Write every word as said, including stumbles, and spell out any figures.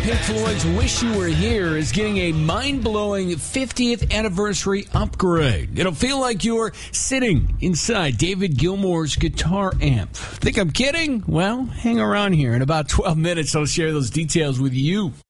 Pink Floyd's Wish You Were Here is getting a mind-blowing fiftieth anniversary upgrade. It'll feel like you're sitting inside David Gilmour's guitar amp. Think I'm kidding? Well, hang around here. In about twelve minutes, I'll share those details with you.